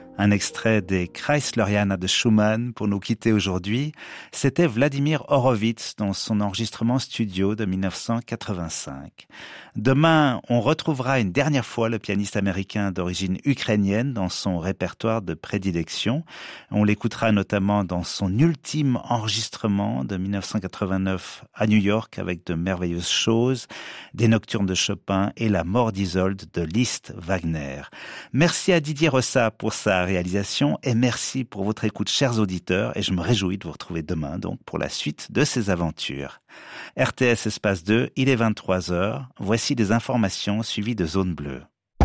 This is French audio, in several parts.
Un extrait des Kreisleriana de Schumann pour nous quitter aujourd'hui. C'était Vladimir Horowitz dans son enregistrement studio de 1985. Demain, on retrouvera une dernière fois le pianiste américain d'origine ukrainienne dans son répertoire de prédilection. On l'écoutera notamment dans son ultime enregistrement de 1989 à New York avec de merveilleuses choses, des nocturnes de Chopin et la mort d'Isolde de Liszt Wagner. Merci à Didier Ressat pour sa réalisation et merci pour votre écoute, chers auditeurs, et je me réjouis de vous retrouver demain donc pour la suite de ces aventures. RTS Espace 2, il est 23h. Voici des informations suivies de Zone Bleue.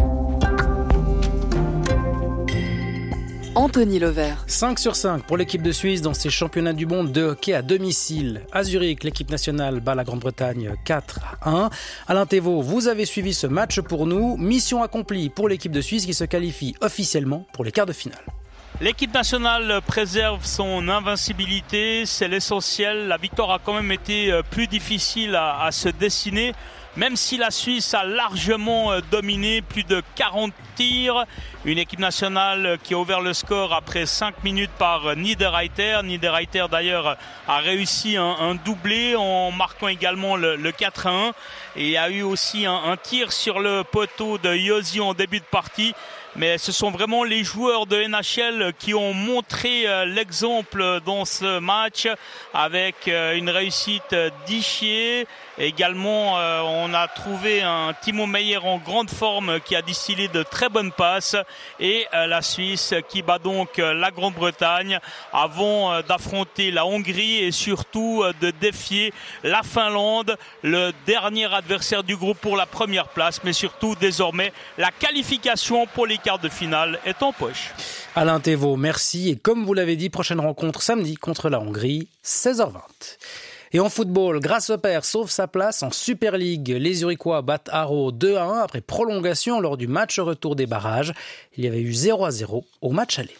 Anthony Lovert. 5 sur 5 pour l'équipe de Suisse dans ces championnats du monde de hockey à domicile. À Zurich, l'équipe nationale bat la Grande-Bretagne 4-1. Alain Thévault, vous avez suivi ce match pour nous. Mission accomplie pour l'équipe de Suisse qui se qualifie officiellement pour les quarts de finale. L'équipe nationale préserve son invincibilité, c'est l'essentiel. La victoire a quand même été plus difficile à se dessiner. Même si la Suisse a largement dominé, plus de 40 tirs. Une équipe nationale qui a ouvert le score après 5 minutes par Niederreiter. Niederreiter d'ailleurs a réussi un doublé en marquant également le 4-1. Et il y a eu aussi un tir sur le poteau de Josi en début de partie. Mais ce sont vraiment les joueurs de NHL qui ont montré l'exemple dans ce match avec une réussite d'Ischier. Également, on a trouvé un Timo Meyer en grande forme qui a distillé de très bonnes passes. Et la Suisse qui bat donc la Grande-Bretagne avant d'affronter la Hongrie et surtout de défier la Finlande, le dernier adversaire du groupe pour la première place. Mais surtout, désormais, la qualification pour les quarts de finale est en poche. Alain Thévault, merci. Et comme vous l'avez dit, prochaine rencontre samedi contre la Hongrie, 16h20. Et en football, Grasshopper sauve sa place en Super League. Les Zurichois battent Haro 2-1 après prolongation lors du match retour des barrages. Il y avait eu 0-0 au match aller.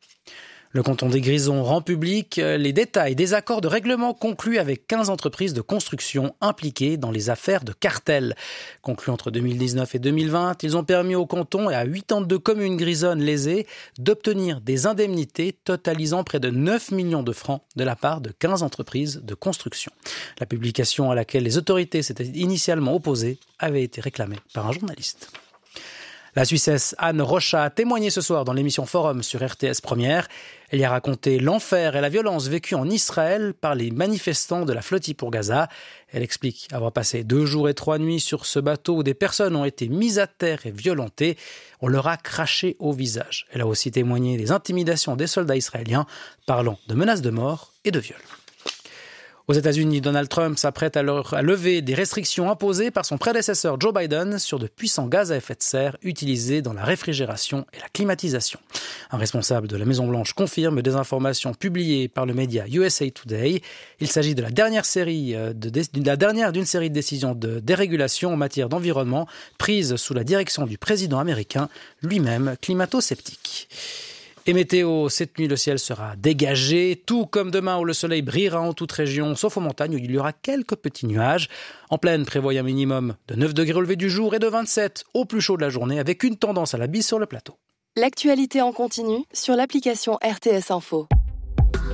Le canton des Grisons rend public les détails des accords de règlement conclus avec 15 entreprises de construction impliquées dans les affaires de cartel. Conclus entre 2019 et 2020, ils ont permis au canton et à 82 communes grisonnes lésées d'obtenir des indemnités totalisant près de 9 millions de francs de la part de 15 entreprises de construction. La publication à laquelle les autorités s'étaient initialement opposées avait été réclamée par un journaliste. La Suissesse Anne Rocha a témoigné ce soir dans l'émission Forum sur RTS Première. Elle y a raconté l'enfer et la violence vécue en Israël par les manifestants de la flottille pour Gaza. Elle explique avoir passé 2 jours et 3 nuits sur ce bateau où des personnes ont été mises à terre et violentées. On leur a craché au visage. Elle a aussi témoigné des intimidations des soldats israéliens, parlant de menaces de mort et de viol. Aux États-Unis, Donald Trump s'apprête à lever des restrictions imposées par son prédécesseur Joe Biden sur de puissants gaz à effet de serre utilisés dans la réfrigération et la climatisation. Un responsable de la Maison-Blanche confirme des informations publiées par le média USA Today. Il s'agit de la dernière d'une série de décisions de dérégulation en matière d'environnement prises sous la direction du président américain, lui-même climato-sceptique. Et météo, cette nuit, le ciel sera dégagé, tout comme demain où le soleil brillera en toute région, sauf aux montagnes où il y aura quelques petits nuages. En plaine, prévoyez un minimum de 9 degrés au lever du jour et de 27 au plus chaud de la journée, avec une tendance à la bise sur le plateau. L'actualité en continu sur l'application RTS Info.